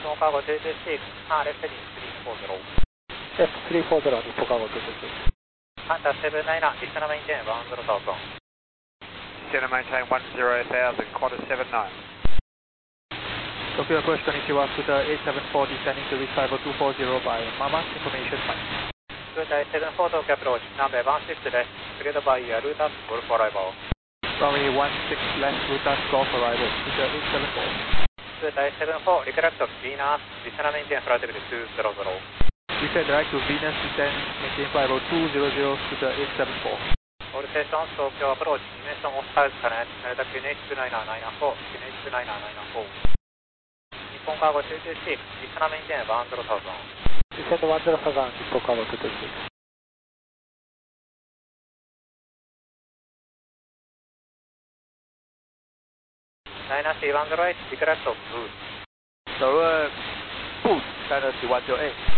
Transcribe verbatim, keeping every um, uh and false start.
本カーゴにじゅうろく、あ、レフトにさんよんゼロ。 レフトさんよんゼロ、日本カーゴにじゅうろく。 ハンターセブンナイナー、リスナーメインテン、ワンゼロタウザン。 Center maintain one zero thousand, quarter seven nine. Tokyo approach konnichiwa, Scooter eight seven four descending to reach five oh two four zero by Mama, information fine. Scooter eight seven four Tokyo approach, number one six です。Cleared by Rutas Golf Arrival. Runway one six left, Rutas Golf Arrival, Scooter eight seven four. Scooter eight seven four, recorrect Venus, listener maintain flight level two zero zero. Reset direct to Venus, descend, maintain five oh two zero zero, Scooter eight seven four. All stations, Tokyo approach, dimension of size connect, Delta Q N H two nine nine four, Q N H two nine nine four. 日本カーゴにじゅうろく、リスナーメインテン、ワンゼロタウザン。 Descend one zero thousand, 日本カーゴにじゅうろく。 ナイナーシーワンゼロエイト、リクラクト、ブー。 首尔 Boost 三二七一九 A。